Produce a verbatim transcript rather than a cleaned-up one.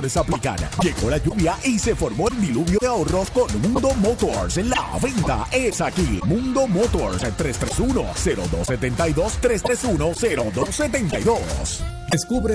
Restricciones aplican. Llegó la lluvia y se formó el diluvio de ahorros con Mundo Motors. La venta es aquí. Mundo Motors, tres tres uno, cero dos siete dos, tres tres uno, cero dos siete dos. Descubre